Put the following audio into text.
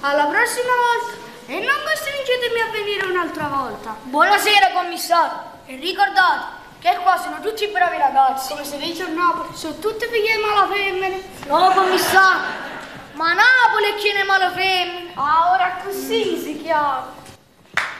Alla prossima volta e non costringetemi a venire un'altra volta. Buonasera, commissario. E ricordate che qua sono tutti bravi ragazzi. Come si dice a Napoli, sono tutti figli di malafemmine. No, commissario, ma Napoli è chi ne malafemmine. Ah, ora così si chiama.